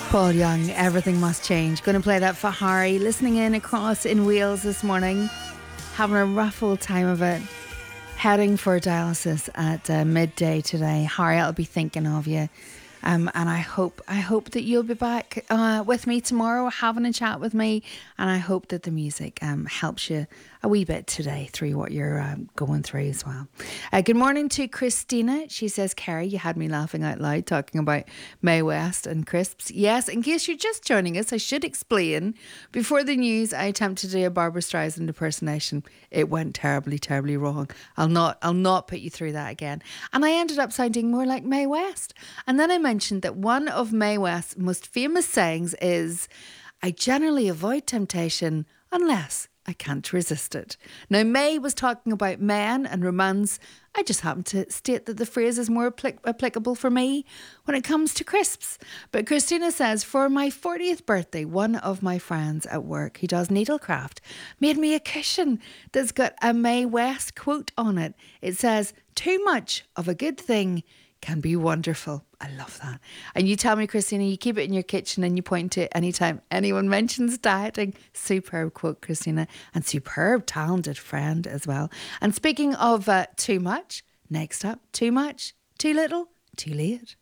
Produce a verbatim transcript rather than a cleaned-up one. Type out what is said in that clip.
Paul Young, Everything Must Change. Going to play that for Harry, listening in across in Wales this morning, having a rough old time of it, heading for dialysis at uh, midday today. Harry, I'll be thinking of you. Um, and I hope I hope that you'll be back uh, with me tomorrow, having a chat with me. And I hope that the music um, helps you a wee bit today through what you're um, going through as well. Uh, good morning to Christina. She says, Kerry, you had me laughing out loud talking about Mae West and crisps. Yes, in case you're just joining us, I should explain. Before the news, I attempted to do a Barbra Streisand impersonation. It went terribly, terribly wrong. I'll not, I'll not put you through that again. And I ended up sounding more like Mae West. And then I mentioned that one of Mae West's most famous sayings is, I generally avoid temptation unless I can't resist it. Now, Mae was talking about men and romance. I just happen to state that the phrase is more applic- applicable for me when it comes to crisps. But Christina says, for my fortieth birthday, one of my friends at work who does needlecraft made me a cushion that's got a Mae West quote on it. It says, too much of a good thing can be wonderful. I love that. And you tell me, Christina, you keep it in your kitchen and you point to it anytime anyone mentions dieting. Superb quote, Christina. And superb, talented friend as well. And speaking of uh, too much, next up, too much, too little, too late.